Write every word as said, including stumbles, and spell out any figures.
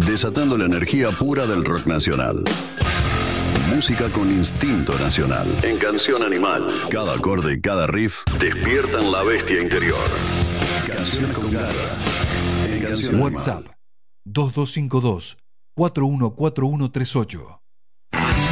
Desatando la energía pura del rock nacional. Música con instinto nacional. En Canción Animal, cada acorde y cada riff despiertan la bestia interior. Canciones con garra. En Canción WhatsApp dos dos cinco dos, cuatro uno cuatro uno tres ocho.